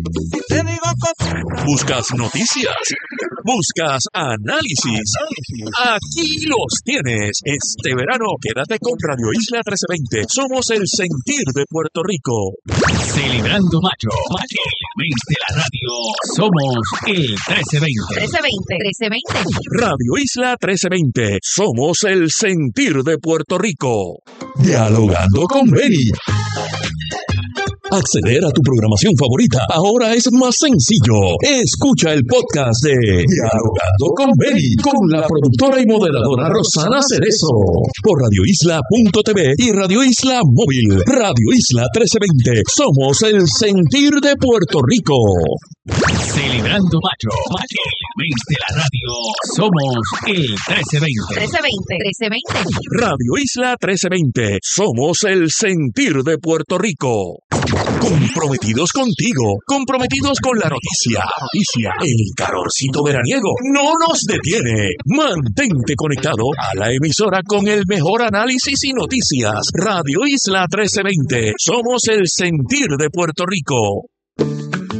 Te digo cosas. ¿Buscas noticias? ¿Buscas análisis? Aquí los tienes. Este verano quédate con Radio Isla 1320. Somos el sentir de Puerto Rico. Celebrando Macho. El mes de la radio. Somos el 1320. 1320. Radio Isla 1320. Somos el sentir de Puerto Rico. Dialogando con Benny. Acceder a tu programación favorita ahora es más sencillo. Escucha el podcast de Dialogando con Benny con la productora y moderadora Rosana Cerezo por radioisla.tv y Radio Isla Móvil. Radio Isla 1320. Somos el sentir de Puerto Rico. Celebrando Macho. El mes de la radio. Somos el 1320. 1320. Radio Isla 1320. Somos el sentir de Puerto Rico. Comprometidos contigo, comprometidos con la noticia. El calorcito veraniego no nos detiene. Mantente conectado a la emisora con el mejor análisis y noticias. Radio Isla 1320. Somos el sentir de Puerto Rico.